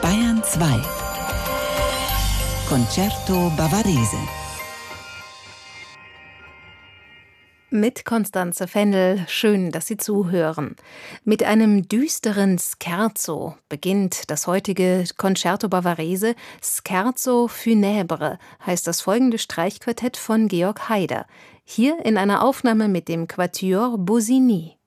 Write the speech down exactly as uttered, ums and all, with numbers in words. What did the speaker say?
Bayern zwei. Concerto Bavarese. Mit Constanze Fendel, schön, dass Sie zuhören. Mit einem düsteren Scherzo beginnt das heutige Concerto Bavarese. Scherzo funèbre heißt das folgende Streichquartett von Georg Haider. Hier in einer Aufnahme mit dem Quatuor Bussigny.